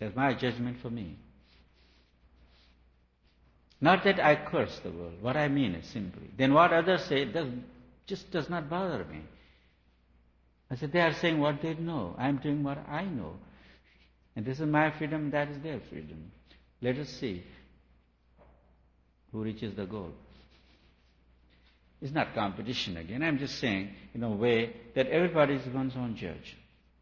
That's my judgment for me. Not that I curse the world. What I mean is simply, then what others say just does not bother me. I said, they are saying what they know. I am doing what I know. And this is my freedom, that is their freedom. Let us see who reaches the goal. It's not competition again. I'm just saying, in a way, that everybody is one's own judge.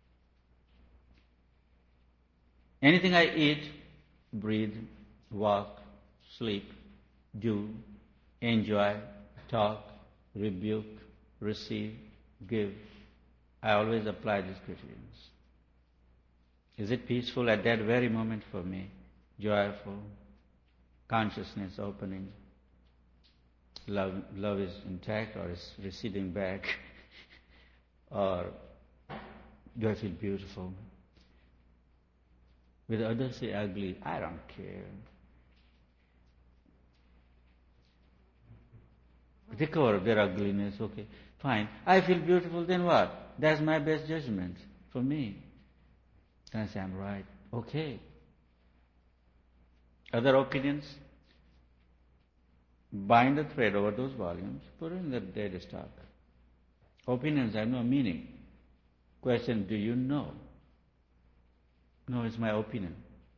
Anything I eat, breathe, walk, sleep, do, enjoy, talk, rebuke, receive, give, I always apply these criterions. Is it peaceful at that very moment for me? Joyful? Consciousness opening? Love is intact or is receding back? Or do I feel beautiful? With others say ugly, I don't care. Recover their ugliness, okay, fine. I feel beautiful, then what? That's my best judgment for me. Then I say, I'm right. Okay. Other opinions? Bind the thread over those volumes, put it in the dead stock. Opinions have no meaning. Question, do you know? No, it's my opinion.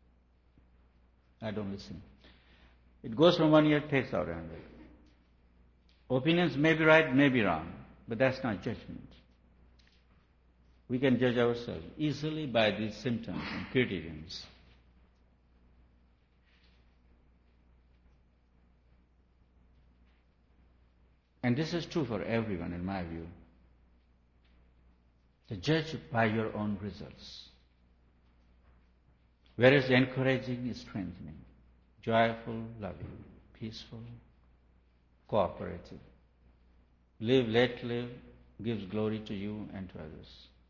I don't listen. It goes from 1 year, takes out another. Opinions may be right, may be wrong, but that's not judgment. We can judge ourselves easily by these symptoms and criterions. And this is true for everyone, in my view. To judge by your own results. Whereas encouraging is strengthening, joyful, loving, peaceful, cooperative. Live, let live, gives glory to you and to others.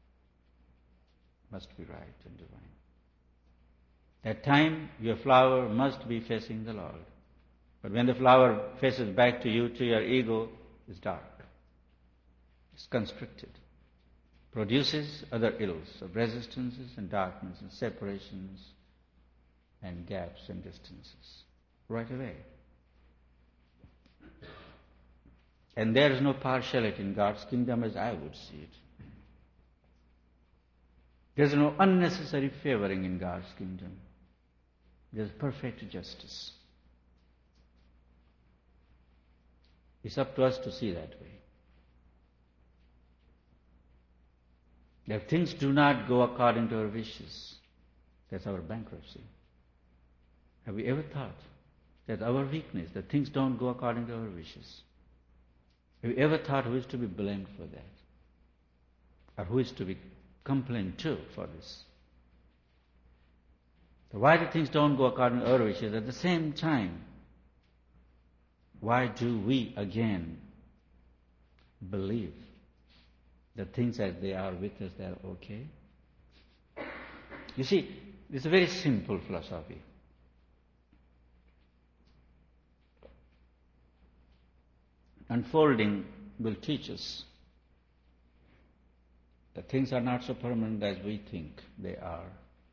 Must be right and divine. At time, your flower must be facing the Lord. But when the flower faces back to you, to your ego, it's dark. It's constricted. Produces other ills of resistances and darkness and separations and gaps and distances right away. And there is no partiality in God's kingdom as I would see it. There is no unnecessary favoring in God's kingdom. There is perfect justice. It's up to us to see that way. If things do not go according to our wishes, that's our bankruptcy. Have we ever thought that our weakness, that things don't go according to our wishes? Have you ever thought who is to be blamed for that? Or who is to be complained to for this? So why do things don't go according to our wishes? At the same time, why do we again believe that things as they are with us, they are okay? You see, it's a very simple philosophy. Unfolding will teach us that things are not so permanent as we think they are.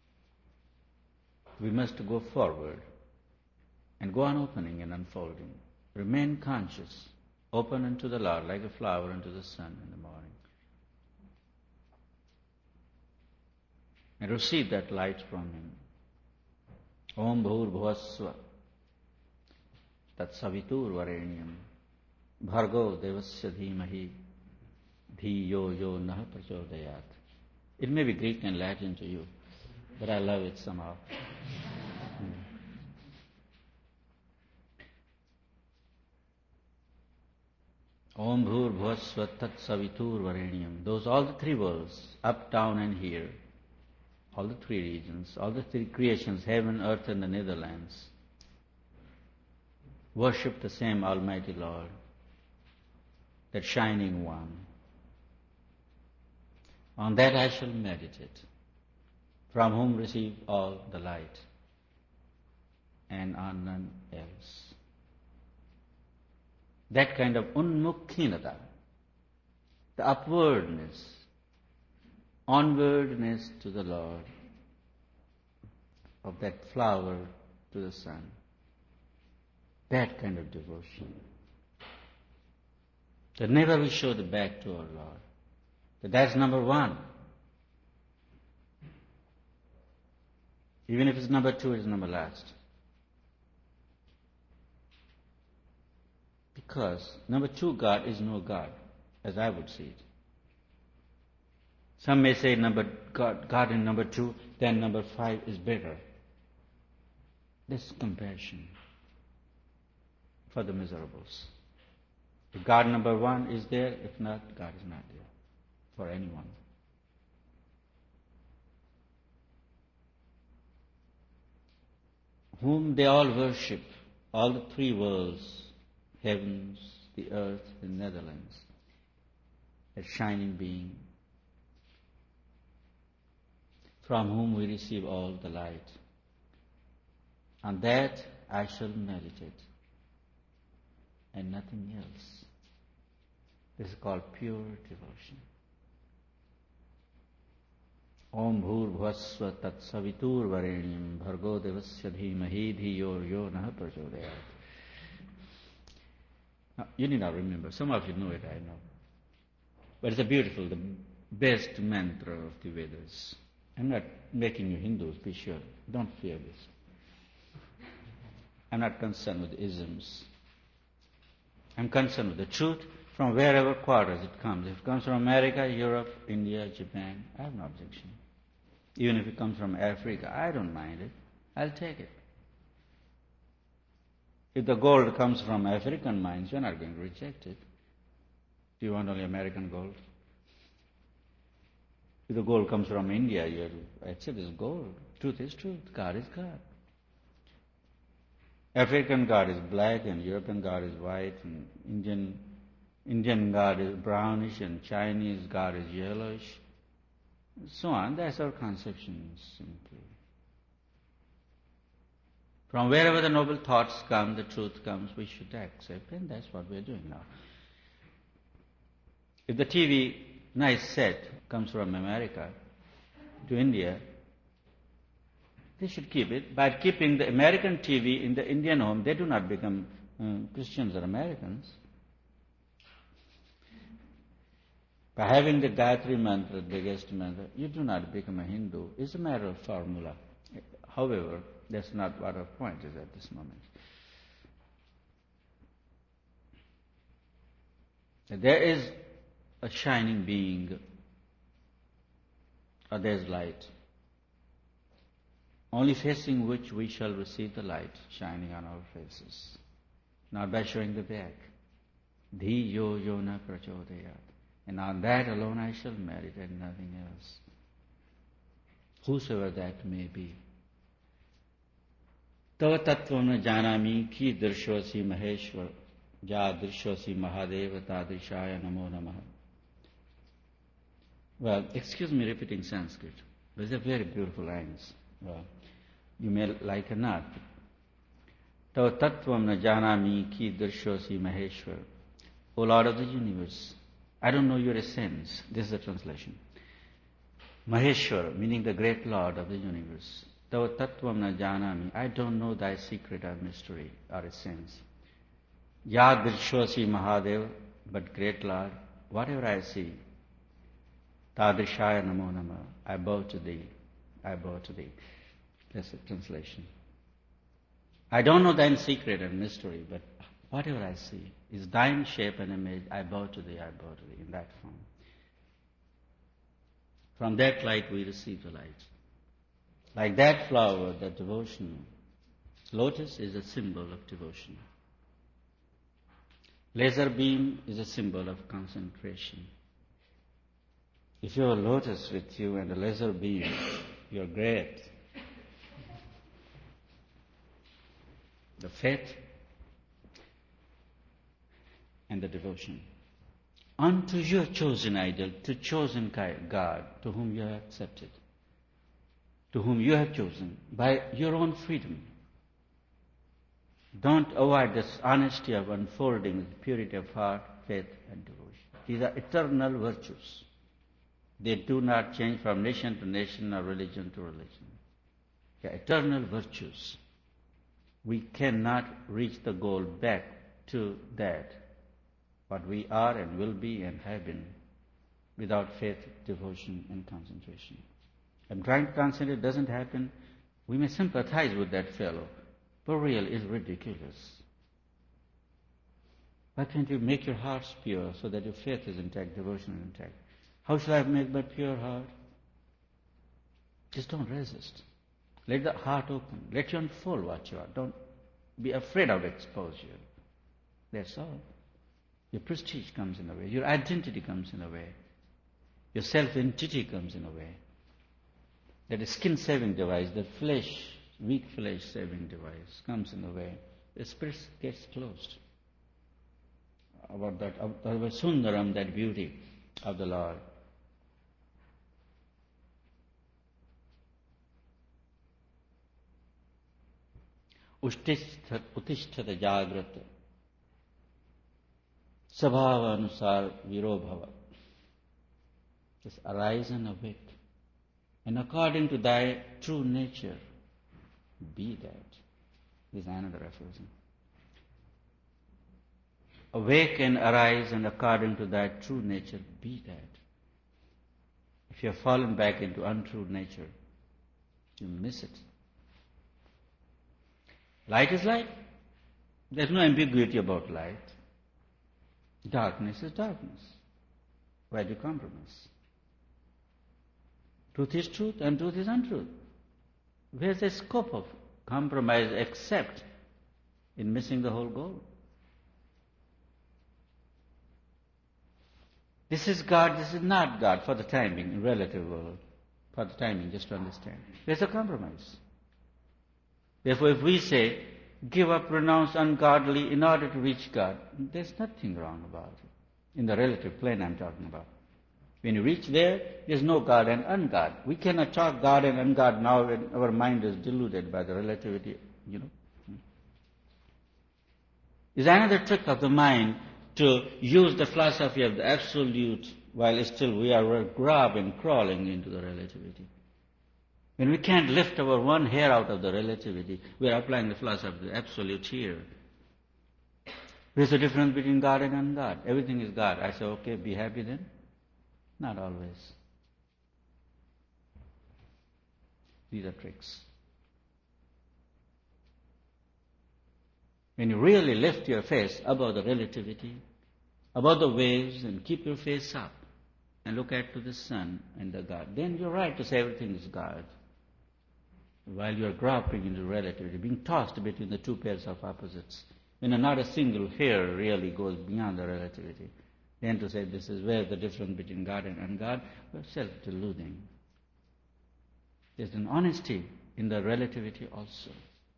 We must go forward and go on opening and unfolding. Remain conscious, open unto the Lord like a flower unto the sun in the morning. And receive that light from Him. Om Bhur Bhuvasva Tat Savitur Varenyam Bhargo Devasya Dhimahi Dhiyo Yo Nah Prachodayat. It may be Greek and Latin to you, but I love it somehow. Om Bhur Bhuvasva Tat Savitur Varenyam. Those all the three worlds, up, down and here, all the three regions, all the three creations, heaven, earth and the Netherlands, worship the same Almighty Lord, that shining one. On that I shall meditate, from whom receive all the light, and on none else. That kind of unmukhinata, the upwardness, onwardness to the Lord, of that flower to the sun. That kind of devotion. That never we show the back to our Lord. That's number one. Even if it's number two, it's number last. Because number two God is no God, as I would see it. Some may say God in number two, then number five is better. This compassion for the miserables. If God number one is there, if not, God is not there for anyone. Whom they all worship, all the three worlds, heavens, the earth, the Netherlands, a shining being, from whom we receive all the light. On that I shall meditate, and nothing else. This is called pure devotion. Om bhur-bhuvasva tat-savitur varenyam bhargo devasya dhimahi dhiyo yo nah prachodayat. Now, you need not remember. Some of you know it, I know. But it's a beautiful, the best mantra of the Vedas. I'm not making you Hindus, be sure. Don't fear this. I'm not concerned with isms. I'm concerned with the truth from wherever quarters it comes. If it comes from America, Europe, India, Japan, I have no objection. Even if it comes from Africa, I don't mind it. I'll take it. If the gold comes from African mines, you're not going to reject it. Do you want only American gold? If the gold comes from India, you accept it's gold. Truth is truth. God is God. African God is black and European God is white and Indian God is brownish and Chinese God is yellowish. So on. That's our conception simply. From wherever the noble thoughts come, the truth comes, we should accept, and that's what we're doing now. If the TV nice set comes from America to India, they should keep it. By keeping the American TV in the Indian home, they do not become Christians or Americans. By having the Gayatri mantra, the biggest mantra, you do not become a Hindu. It's a matter of formula. However, that's not what our point is at this moment. There is a shining being, or there is light, only facing which we shall receive the light shining on our faces, not by showing the back. Dhi yo yo na prachodayat. And on that alone I shall meditate, nothing else. Whosoever that may be. Tava tattvam na janami ki drishvasi maheshwar ja drishvasi mahadeva tadrishaya namo namaha. Well, excuse me repeating Sanskrit. These are very beautiful lines. Well, you may like or not. Tava tattvam na janami ki drishvasi maheshwar. O Lord of the universe, I don't know your essence. This is the translation. Maheshwar, meaning the great Lord of the universe. Tava tattvam na janami. I don't know thy secret or mystery or essence. Ya drishvasi Mahadeva, but great Lord, whatever I see, tadrishaya namo nama. I bow to thee. I bow to thee. That's the translation. I don't know thine secret and mystery, but whatever I see is thine shape and image. I bow to thee, I bow to thee, in that form. From that light we receive the light. Like that flower, that devotion, lotus is a symbol of devotion. Laser beam is a symbol of concentration. If you have a lotus with you and a laser beam, you're great. The faith and the devotion. Unto your chosen idol, to chosen God, to whom you have accepted, to whom you have chosen, by your own freedom. Don't avoid this honesty of unfolding, purity of heart, faith and devotion. These are eternal virtues. They do not change from nation to nation or religion to religion. They are eternal virtues. We cannot reach the goal back to that, what we are and will be and have been, without faith, devotion, and concentration. And trying to concentrate doesn't happen. We may sympathize with that fellow, but real is ridiculous. Why can't you make your hearts pure so that your faith is intact, devotion is intact? How shall I make my pure heart? Just don't resist. Let the heart open. Let you unfold what you are. Don't be afraid of exposure. That's all. Your prestige comes in a way. Your identity comes in a way. Your self-entity comes in a way. That skin-saving device, that flesh, weak flesh-saving device comes in a way. The spirit gets closed. About that, about Sundaram, that beauty of the Lord. Utishthata jagrata sabhava anusar virobhava. Just arise and awake. And according to thy true nature, be that. This is another aphorism. Awake and arise, and according to thy true nature, be that. If you have fallen back into untrue nature, you miss it. Light is light. There's no ambiguity about light. Darkness is darkness. Why do you compromise? Truth is truth and truth is untruth. Where's the scope of compromise except in missing the whole goal? This is God, this is not God for the timing, in relative world. For the timing, just to understand. There's a compromise. Therefore, if we say, give up, renounce ungodly in order to reach God, there's nothing wrong about it. In the relative plane I'm talking about. When you reach there, there's no God and ungod. We cannot talk God and ungod now when our mind is deluded by the relativity, It's another trick of the mind to use the philosophy of the absolute while still we are grabbing, crawling into the relativity. When we can't lift our one hair out of the relativity, we are applying the philosophy of the absolute here. There's a difference between God and ungod. Everything is God. I say, okay, be happy then. Not always. These are tricks. When you really lift your face above the relativity, above the waves, and keep your face up, and look at to the sun and the God, then you're right to say everything is God. While you're grappling into relativity, being tossed between the two pairs of opposites, when not a single hair really goes beyond the relativity, then to say this is where the difference between God and ungod, we're self-deluding. There's an honesty in the relativity also.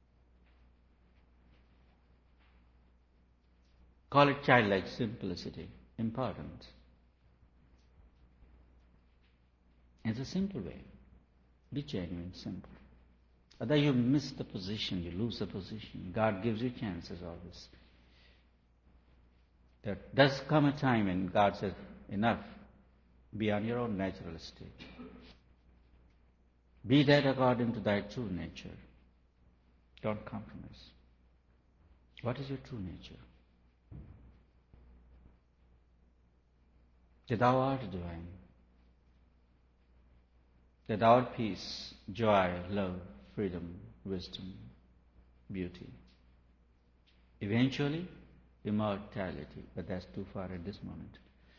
Call it childlike simplicity, important. It's a simple way. Be genuine, simple. Otherwise you miss the position, you lose the position. God gives you chances always. There does come a time when God says, enough, be on your own natural state. Be that according to thy true nature. Don't compromise. What is your true nature? That thou art divine. That thou art peace, joy, love, freedom, wisdom, beauty. Eventually, immortality, but that's too far at this moment.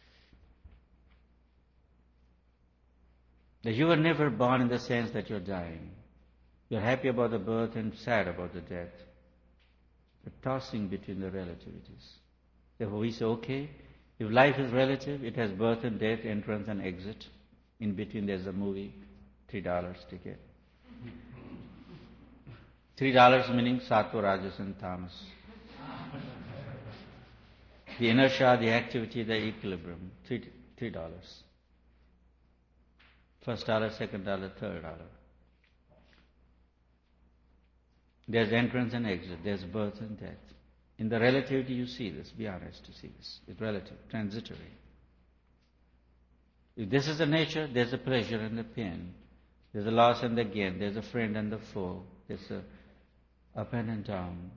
That you were never born in the sense that you're dying. You're happy about the birth and sad about the death. You're tossing between the relativities. Therefore we say, okay, if life is relative, it has birth and death, entrance and exit. In between there's a movie, $3 ticket. $3 meaning Sattva, Rajas and Tamas. The inertia, the activity, the equilibrium, $3. First dollar, second dollar, third dollar. There's entrance and exit, there's birth and death. In the relativity you see this, be honest to see this. It's relative, transitory. If this is the nature, there's a pleasure and a pain. There's a loss and the gain. There's a friend and the foe. There's a up and down.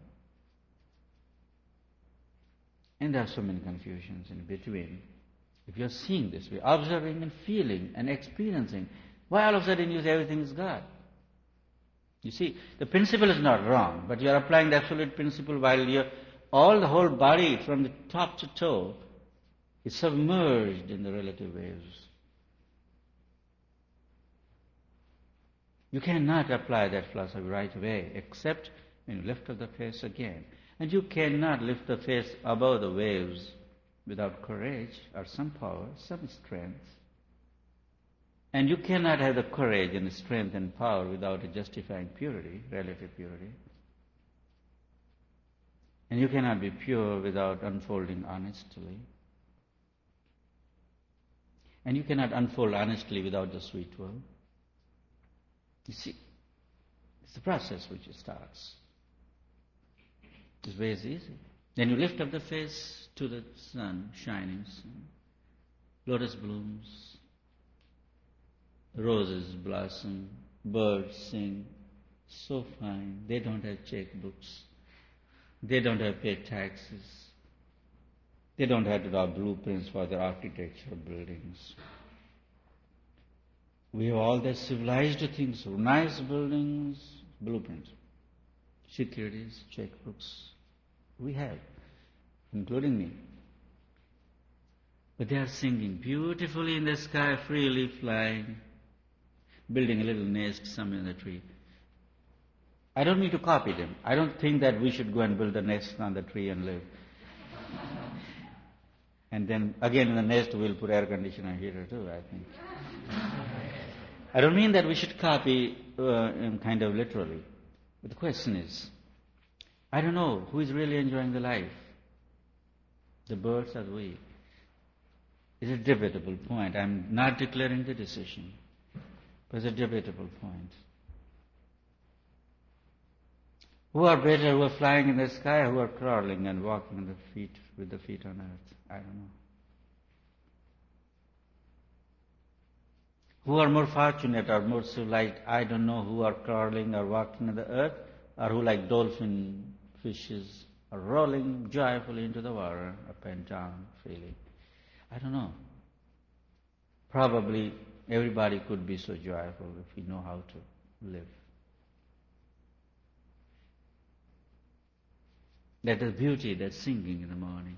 And there are so many confusions in between. If you're seeing this way, observing and feeling and experiencing, why all of a sudden you say everything is God? You see, the principle is not wrong, but you are applying the absolute principle while the whole body from the top to toe is submerged in the relative waves. You cannot apply that philosophy right away, except when you lift up the face again. And you cannot lift the face above the waves without courage or some power, some strength. And you cannot have the courage and strength and power without a justifying purity, relative purity. And you cannot be pure without unfolding honestly. And you cannot unfold honestly without the sweet will. You see, it's the process which starts. It's very easy. Then you lift up the face to the sun, shining sun. Lotus blooms, roses blossom, birds sing. So fine. They don't have checkbooks. They don't have paid taxes. They don't have to draw blueprints for their architectural buildings. We have all the civilized things, nice buildings, blueprints, securities, checkbooks. We have, including me. But they are singing beautifully in the sky, freely flying, building a little nest somewhere in the tree. I don't mean to copy them. I don't think that we should go and build a nest on the tree and live. And then again in the nest we'll put air conditioner heater too, I think. I don't mean that we should copy kind of literally. But the question is, I don't know who is really enjoying the life. The birds or we? It's a debatable point. I'm not declaring the decision. But it's a debatable point. Who are better, who are flying in the sky, who are crawling and walking on the feet with the feet on earth? I don't know. Who are more fortunate or more civilized? I don't know. Who are crawling or walking on the earth, or who like dolphin fishes are rolling joyfully into the water, up and down freely. I don't know. Probably everybody could be so joyful if we know how to live. That is beauty, that singing in the morning.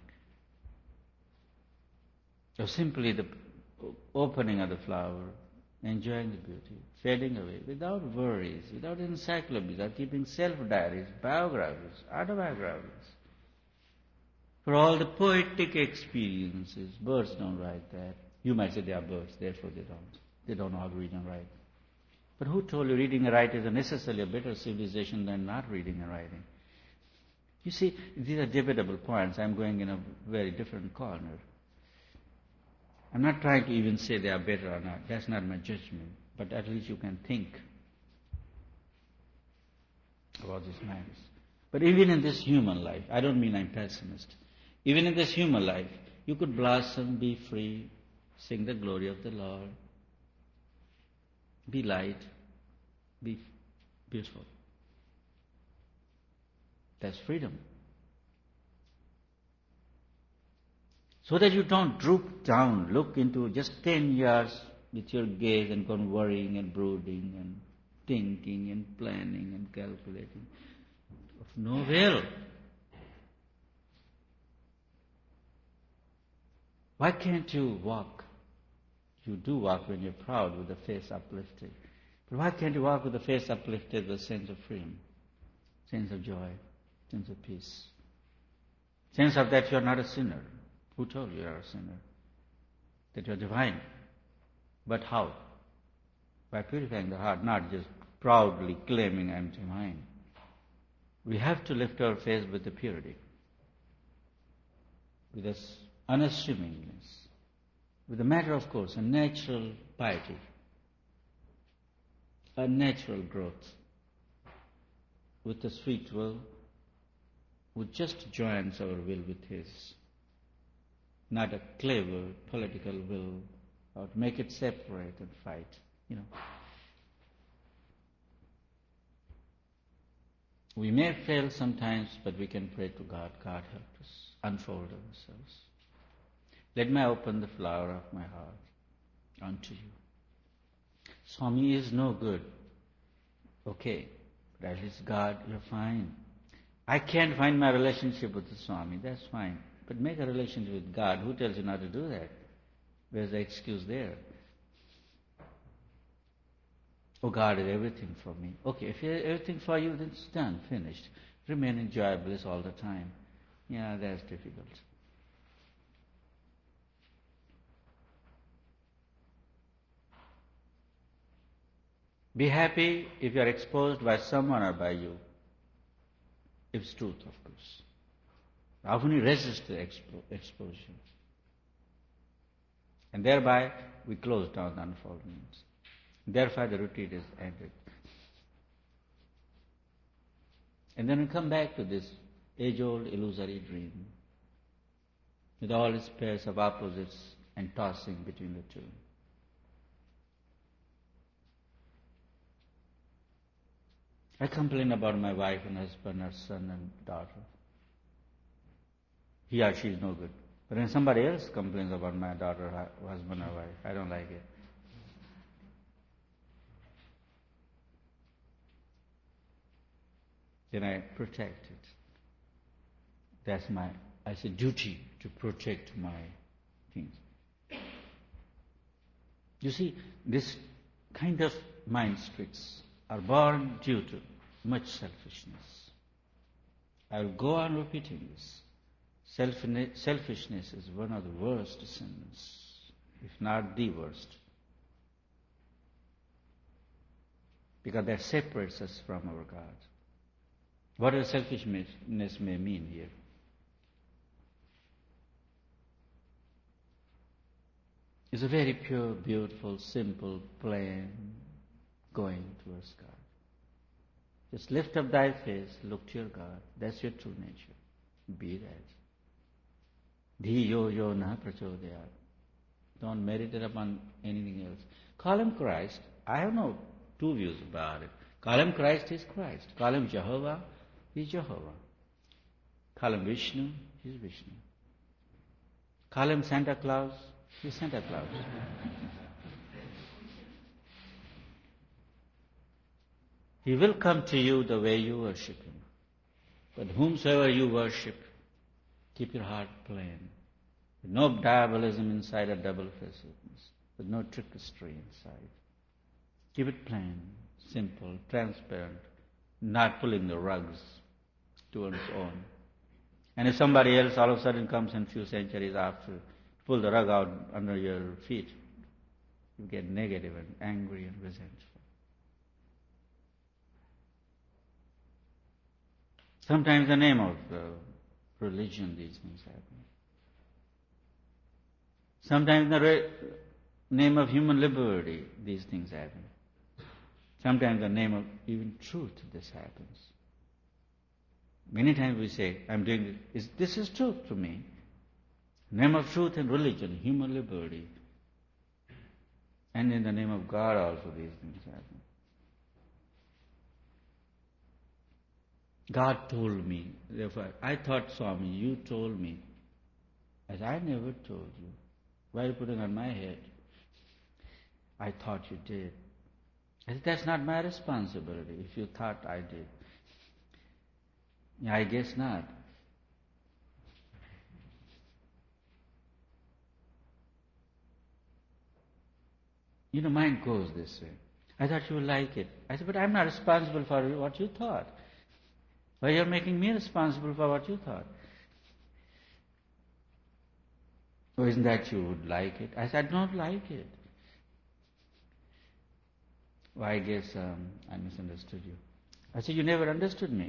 Or simply the opening of the flower, enjoying the beauty, fading away, without worries, without encyclopedias, without keeping self-diaries, biographies, autobiographies. For all the poetic experiences, birds don't write that. You might say they are birds, therefore they don't. They don't know how to read and write. But who told you reading and writing is necessarily a better civilization than not reading and writing? You see, these are debatable points. I'm going in a very different corner. I'm not trying to even say they are better or not. That's not my judgment. But at least you can think about these matters. But even in this human life, I don't mean I'm pessimist. Even in this human life, you could blossom, be free, sing the glory of the Lord, be light, be beautiful. That's freedom. So that you don't droop down, look into just 10 years with your gaze and go on worrying and brooding and thinking and planning and calculating of no avail. Why can't you walk? You do walk when you're proud with the face uplifted. But why can't you walk with the face uplifted with a sense of freedom, sense of joy, sense of peace, sense of that you're not a sinner? Who told you you're a sinner? That you're divine. But how? By purifying the heart, not just proudly claiming I'm divine. We have to lift our face with the purity, with this unassumingness, with a matter of course, a natural piety, a natural growth, with the sweet will, which just joins our will with His. Not a clever political will, or to make it separate and fight. We may fail sometimes, but we can pray to God. God, help us unfold ourselves. Let me open the flower of my heart unto you. Swami is no good. Okay, but at least God, you're fine. I can't find my relationship with the Swami, that's fine. But make a relationship with God. Who tells you not to do that? Where's the excuse there? Oh, God is everything for me. Okay, if everything for you, then it's done, finished. Remain in joy, bliss all the time. Yeah, that's difficult. Be happy if you are exposed by someone or by you. It's truth, of course. Often we resist the exposure. And thereby we close down the unfoldments. Therefore the retreat is ended. And then we come back to this age-old illusory dream with all its pairs of opposites and tossing between the two. I complain about my wife and husband or son and daughter. He or she is no good. But when somebody else complains about my daughter, husband or wife, I don't like it. Then I protect it. That's I say, duty to protect my things. You see, this kind of mind tricks are born due to much selfishness. I will go on repeating this. Selfishness is one of the worst sins, if not the worst. Because that separates us from our God. Whatever selfishness may mean here. It's a very pure, beautiful, simple, plain going towards God. Just lift up thy face, look to your God. That's your true nature. Be that. Dhiyo yo na prachodayat. Don't meditate upon anything else. Call him Christ. I have no two views about it. Call him Christ, he's Christ. Call him Jehovah, he's Jehovah. Call him Vishnu, he's Vishnu. Call him Santa Claus, he's Santa Claus. He will come to you the way you worship him. But whomsoever you worship, keep your heart plain. With no diabolism inside or double-facedness. With no trickery inside. Keep it plain, simple, transparent, not pulling the rugs to its own. And if somebody else all of a sudden comes in a few centuries after, pull the rug out under your feet, you get negative and angry and resentful. Sometimes in the name of religion these things happen. Sometimes in the name of human liberty these things happen. Sometimes in the name of even truth this happens. Many times we say, I'm doing this. This is truth to me. Name of truth and religion, human liberty. And in the name of God also these things happen. God told me, therefore, I thought, Swami, you told me. I said, I never told you. Why are you putting on my head? I thought you did. I said, that's not my responsibility if you thought I did. Yeah, I guess not. You know, mind goes this way. I thought you would like it. I said, but I'm not responsible for what you thought. Why you're making me responsible for what you thought? Oh, isn't that you would like it? I said, I don't like it. Well, I guess I misunderstood you. I said, you never understood me.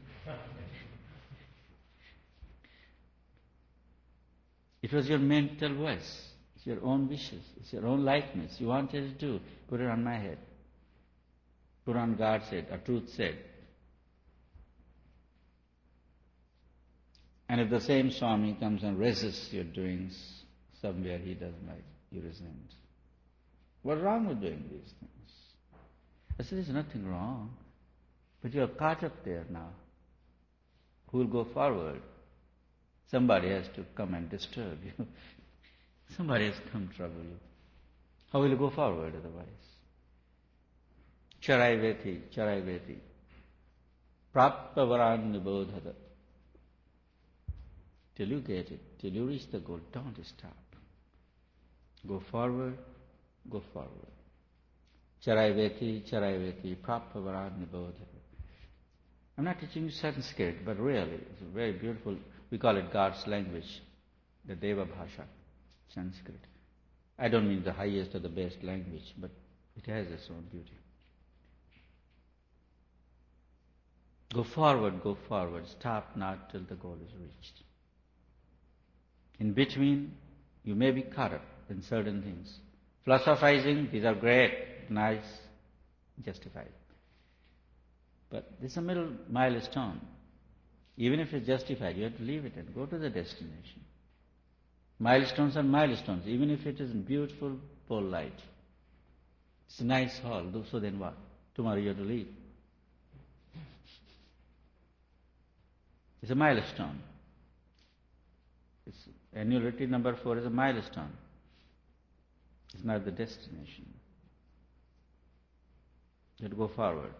It was your mental voice. It's your own wishes. It's your own likeness. You wanted to do. Put it on my head. Put on God's head, or truth said. And if the same Swami comes and resists your doings somewhere he doesn't like, you resent. What's wrong with doing these things? I said, there's nothing wrong. But you are caught up there now. Who will go forward? Somebody has to come and disturb you. Somebody has come to trouble you. How will you go forward otherwise? Charaiveti, charaiveti. Praptavaran nibodhata. Till you get it, till you reach the goal, don't stop. Go forward, go forward. Charaiveti, charaiveti, praptavaran nibodhata. I'm not teaching you Sanskrit, but really, it's very beautiful. We call it God's language, the Deva Bhasha, Sanskrit. I don't mean the highest or the best language, but it has its own beauty. Go forward, stop not till the goal is reached. In between, you may be caught up in certain things. Philosophizing, these are great, nice, justified. But this is a middle milestone. Even if it's justified, you have to leave it and go to the destination. Milestones are milestones, even if it is beautiful pole light. It's a nice hall, so then what? Tomorrow you have to leave. It's a milestone. Annuality number 4 is a milestone. It's not the destination. You have to go forward.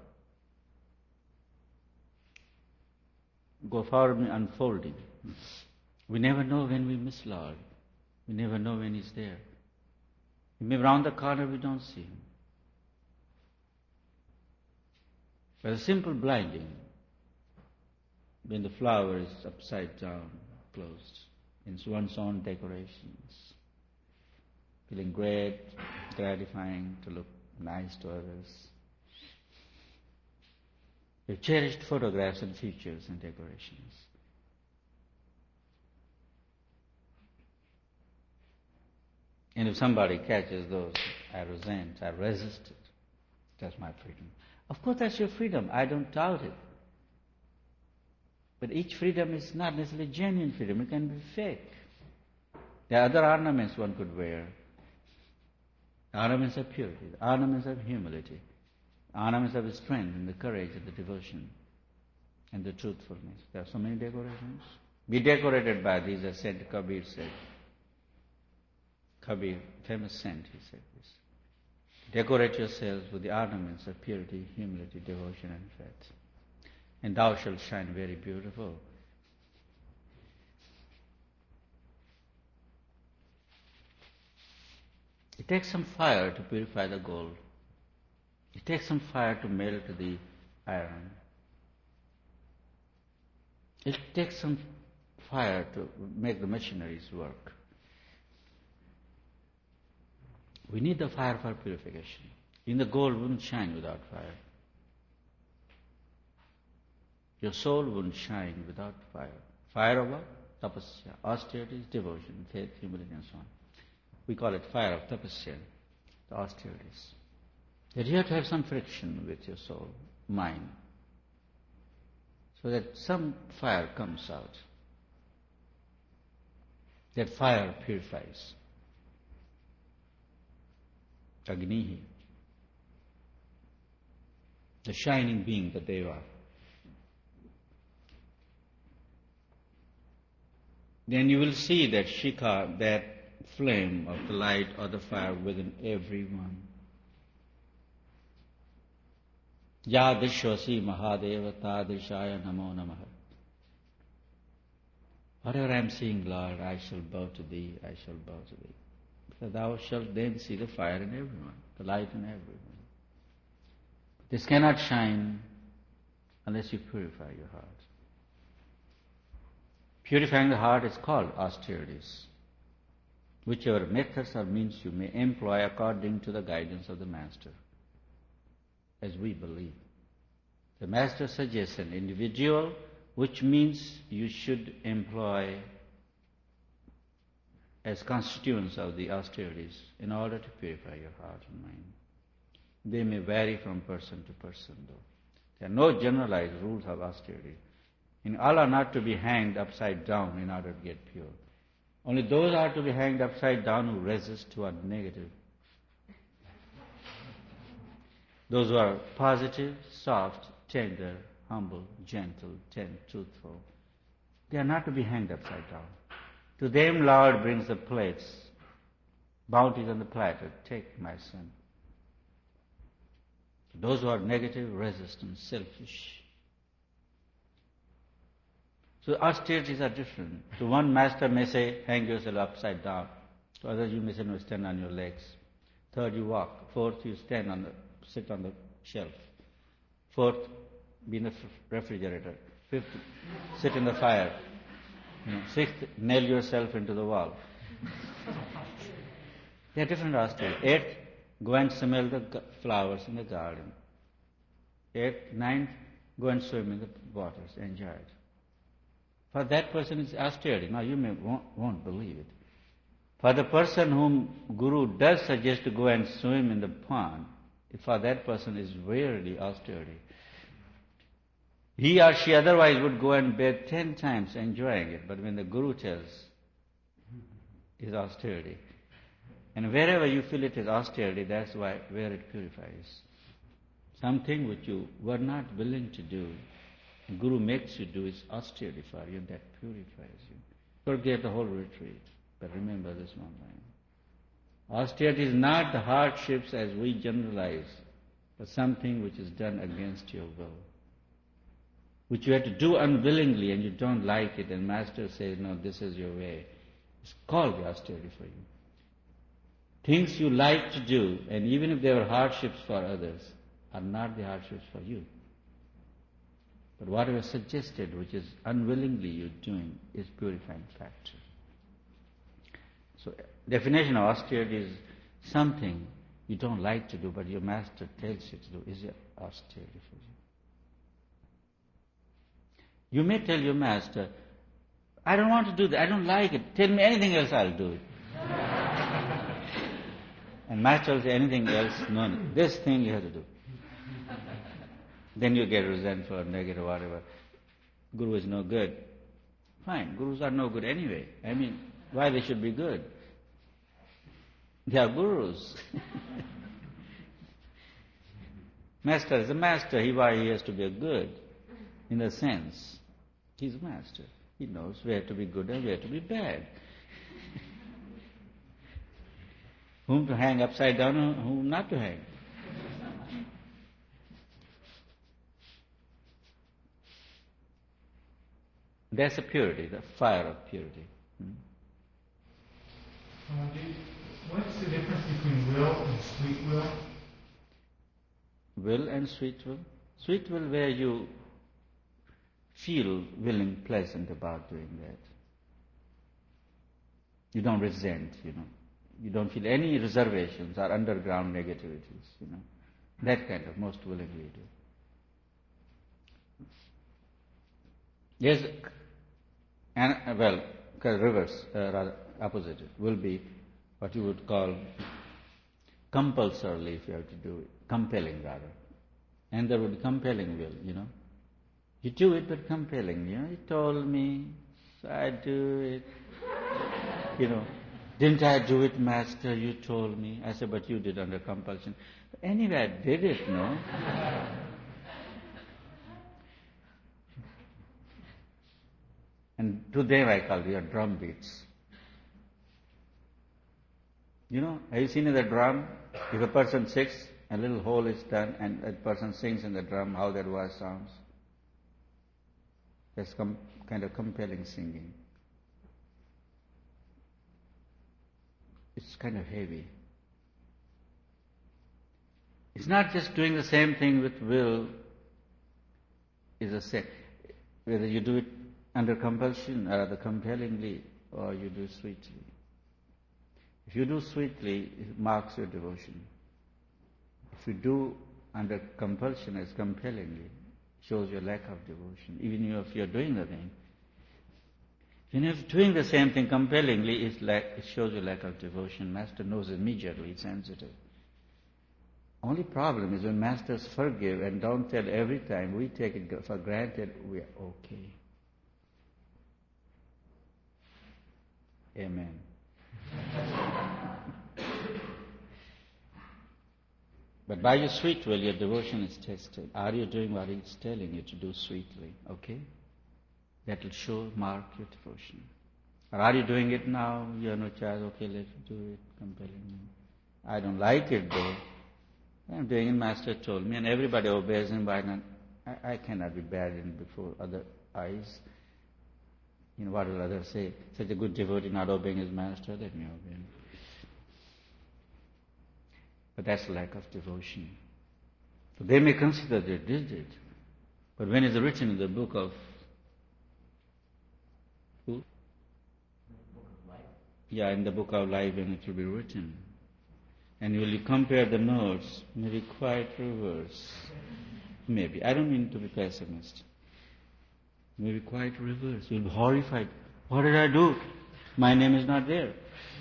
Go forward means unfolding. We never know when we miss Lord. We never know when He's there. He may be round the corner, we don't see Him. But a simple blinding, when the flower is upside down, closed, in one's own decorations, feeling great, gratifying to look nice to others. We've cherished photographs and features and decorations. And if somebody catches those, I resent, I resist it. That's my freedom. Of course, that's your freedom. I don't doubt it. But each freedom is not necessarily genuine freedom. It can be fake. There are other ornaments one could wear. Ornaments of purity, ornaments of humility, ornaments of strength and the courage and the devotion and the truthfulness. There are so many decorations. Be decorated by these, as Saint Kabir said. Kabir, famous saint, he said this. Decorate yourselves with the ornaments of purity, humility, devotion and faith. And thou shalt shine very beautiful. It takes some fire to purify the gold. It takes some fire to melt the iron. It takes some fire to make the machineries work. We need the fire for purification. In the gold wouldn't shine without fire. Your soul wouldn't shine without fire. Fire of what? Tapasya, austerities, devotion, faith, humility and so on. We call it fire of tapasya, the austerities. That you have to have some friction with your soul, mind, so that some fire comes out. That fire purifies. Agnihi, the shining being that they are. Then you will see that shikha, that flame of the light or the fire within everyone. Yadishwasi Mahadeva Tadrishaya Namo Namaha. Whatever I am seeing, Lord, I shall bow to Thee, I shall bow to Thee. For Thou shalt then see the fire in everyone, the light in everyone. This cannot shine unless you purify your heart. Purifying the heart is called austerities. Whichever methods or means you may employ according to the guidance of the Master, as we believe. The Master suggests an individual, which means you should employ as constituents of the austerities in order to purify your heart and mind. They may vary from person to person, though. There are no generalized rules of austerity. And all are not to be hanged upside down in order to get pure. Only those are to be hanged upside down who resist, who are negative. Those who are positive, soft, tender, humble, gentle, truthful. They are not to be hanged upside down. To them Lord brings the plates, bounties on the platter. Take, my son. Those who are negative, resistant, selfish. So austerities are different. To one master may say, hang yourself upside down. To others you may say, no, stand on your legs. Third, you walk. Fourth, you sit on the shelf. Fourth, be in the refrigerator. Fifth, sit in the fire. Sixth, nail yourself into the wall. They are different austerities. Eighth, go and smell the flowers in the garden. Eighth, ninth, go and swim in the waters. Enjoy it. For that person it's austerity. Now you won't believe it. For the person whom Guru does suggest to go and swim in the pond, for that person is really austerity. He or she otherwise would go and bathe 10 times enjoying it, but when the Guru tells, it's austerity. And wherever you feel it is austerity, that's where it purifies. Something which you were not willing to do, the Guru makes you do is austerity for you, and that purifies you. Forget the whole retreat, but remember this one line. Austerity is not the hardships as we generalize, but something which is done against your will, which you have to do unwillingly and you don't like it, and Master says, no, this is your way. It's called the austerity for you. Things you like to do, and even if they were hardships for others, are not the hardships for you. But whatever suggested, which is unwillingly you doing, is purifying factor. So, definition of austerity is something you don't like to do, but your Master tells you to do. Is it austerity for you? You may tell your Master, I don't want to do that, I don't like it, tell me anything else, I'll do it. And Master will say, anything else, no, this thing you have to do. Then you get resentful or negative or whatever. Guru is no good. Fine, Gurus are no good anyway. I mean, why they should be good? They are Gurus. Master is a master. Why he has to be a good? In a sense, he's a master. He knows where to be good and where to be bad. Whom to hang upside down and whom not to hang. That's the purity, the fire of purity. What's the difference between will and sweet will? Will and sweet will? Sweet will where you feel willing, pleasant about doing that. You don't resent, You don't feel any reservations or underground negativities, That kind of most willingly do. Yes, and reverse, rather opposite, will be what you would call compulsorily if you have to do it, compelling rather. And there would be compelling will, You do it but compelling, You told me, so I do it. Didn't I do it, Master? You told me. I said, but you did under compulsion. But anyway, I did it, no? And to them I call your drum beats. Have you seen in the drum, if a person sits, a little hole is done, and that person sings in the drum, how that voice sounds? That's kind of compelling singing. It's kind of heavy. It's not just doing the same thing with will, is the same. Whether you do it under compulsion or compellingly, or you do sweetly. If you do sweetly, it marks your devotion. If you do under compulsion as compellingly, shows your lack of devotion, even if you're doing the thing. Even if doing the same thing compellingly, it shows your lack of devotion. Master knows immediately, it's sensitive. Only problem is when masters forgive and don't tell every time, we take it for granted, we are okay. Amen. But by your sweet will, your devotion is tested. Are you doing what He is telling you to do sweetly? Okay? That will show, mark your devotion. Or are you doing it now? You have no choice. Okay, let's do it, compelling me. I don't like it though. I'm doing it, Master told me, and everybody obeys Him. Why not? I cannot be bad in before other eyes. What will others say? Such a good devotee not obeying his Master, let me obey him. But that's lack of devotion. So they may consider they did it. But when it's written in the book of who? Yeah, in the book of life, when it will be written. And will you compare the notes? Maybe quite reverse. Maybe. I don't mean to be pessimist. Maybe quite reverse. You'll be horrified. What did I do? My name is not there.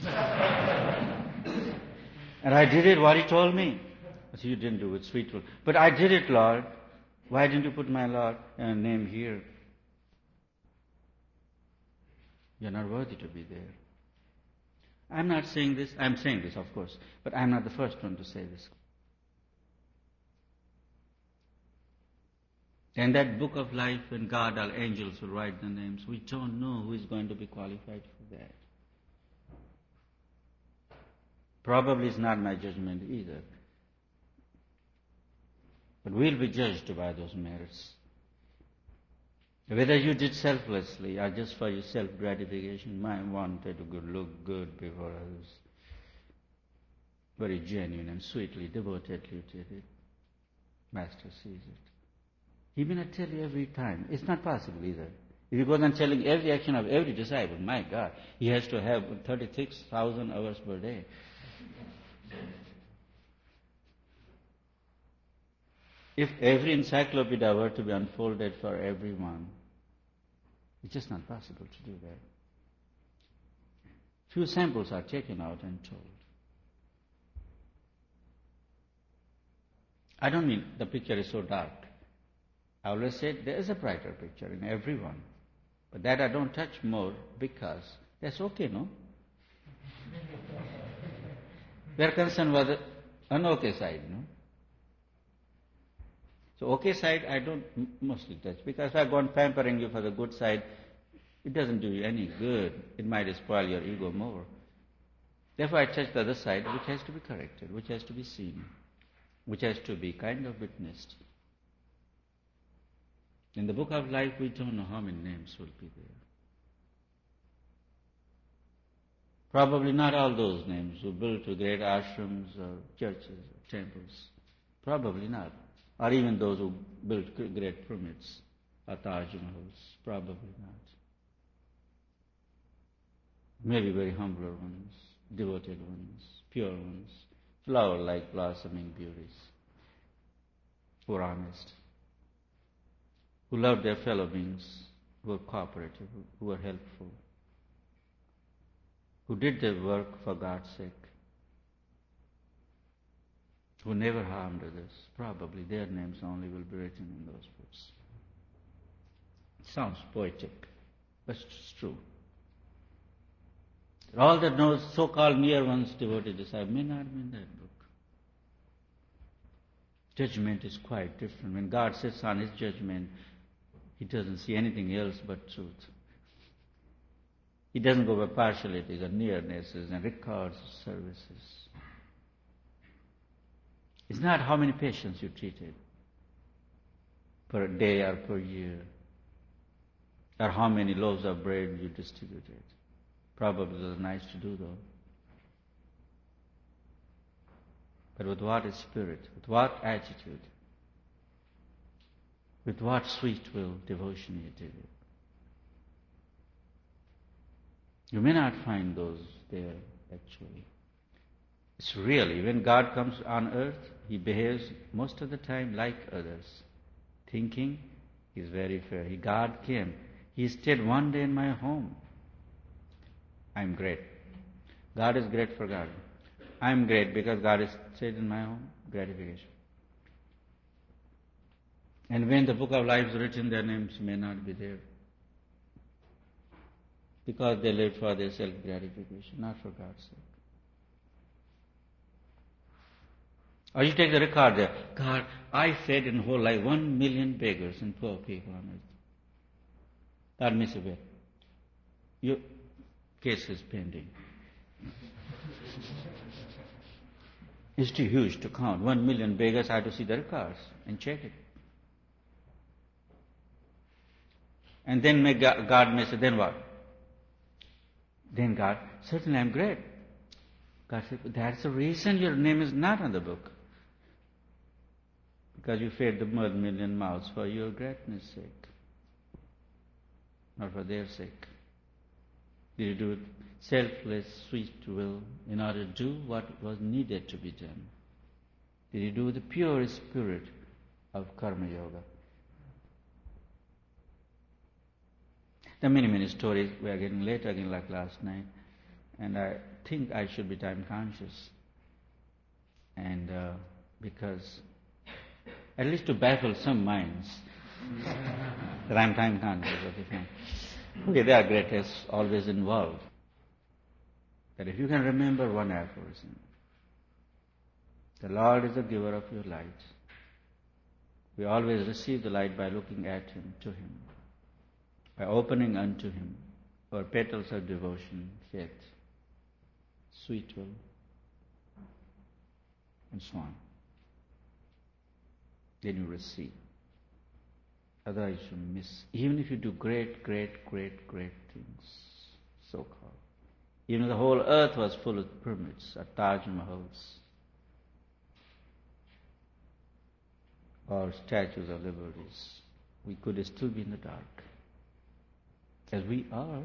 And I did it what He told me. I said, you didn't do it, sweet will. But I did it, Lord. Why didn't you put my Lord name here? You're not worthy to be there. I'm not saying this. I'm saying this, of course. But I'm not the first one to say this. And that book of life, when God or angels will write the names, we don't know who is going to be qualified for that. Probably it's not my judgment either. But we'll be judged by those merits. Whether you did selflessly or just for your self-gratification, I wanted to look good before others. Very genuine and sweetly, devotedly you did it. Master sees it. He may not tell you every time. It's not possible either. If he goes on telling every action of every disciple, my God, he has to have 36,000 hours per day. If every encyclopedia were to be unfolded for everyone, it's just not possible to do that. Few samples are taken out and told. I don't mean the picture is so dark. I always said there is a brighter picture in everyone. But that I don't touch more because that's okay, no? We are concerned with the un-okay side, no? So okay side I don't mostly touch because if I go on pampering you for the good side, it doesn't do you any good. It might spoil your ego more. Therefore I touch the other side which has to be corrected, which has to be seen, which has to be kind of witnessed. In the book of life we don't know how many names will be there. Probably not all those names who built great ashrams or churches or temples. Probably not. Or even those who built great pyramids or Taj Mahals. Probably not. Maybe very humbler ones, devoted ones, pure ones, flower-like blossoming beauties, who are honest, who loved their fellow beings, who were cooperative, who were helpful, who did their work for God's sake, who never harmed others. Probably their names only will be written in those books. It sounds poetic, but it's true. All that knows so-called near ones, devoted disciples, may not be in that book. Judgment is quite different. When God sits on His judgment, He doesn't see anything else but truth. He doesn't go by partialities or nearnesses and records of services. It's not how many patients you treated per day or per year, or how many loaves of bread you distributed. Probably it was nice to do though. But with what spirit, with what attitude, with what sweet will, devotion you did it. You may not find those there actually. It's really, when God comes on earth, He behaves most of the time like others. Thinking is very fair. God came. He stayed one day in my home. I'm great. God is great for God. I'm great because God is stayed in my home. Gratification. And when the book of life is written, their names may not be there. Because they lived for their self-gratification, not for God's sake. Or you take the record there. God, I fed in whole life 1 million beggars and poor people on earth. God miss a bit. Your case is pending. It's too huge to count. 1 million beggars, I have to see the records and check it. And then God may say, then what? Then God, certainly I'm great. God said, that's the reason your name is not on the book. Because you fed the 1 million mouths for your greatness' sake, not for their sake. Did you do it selfless, sweet will in order to do what was needed to be done? Did you do with the pure spirit of Karma Yoga? There are many, many stories. We are getting late again like last night. And I think I should be time conscious. And because, at least to baffle some minds, that I'm time conscious. Okay, there are great tests always involved. That if you can remember one aphorism, the Lord is the giver of your light. We always receive the light by looking at Him, to Him, by opening unto Him our petals of devotion, faith, sweet will, and so on. Then you receive. Otherwise you miss. Even if you do great, great, great, great things, so-called. Even if the whole earth was full of pyramids or Taj Mahals or statues of liberties, we could still be in the dark. As we are,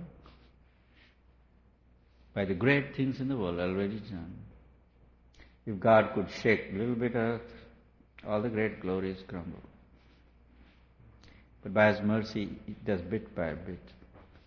by the great things in the world already done. If God could shake a little bit earth, all the great glories crumble. But by His mercy, it does bit by bit.